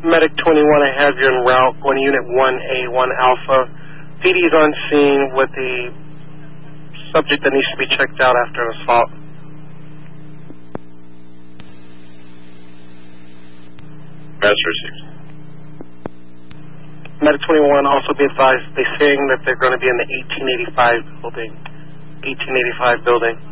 Medic 21, I have you en route, going to Unit 1A, 1 Alpha. PD is on scene with the subject that needs to be checked out after an assault. Master 6. Medic 21, also be advised, they're saying that they're going to be in the 1885 building.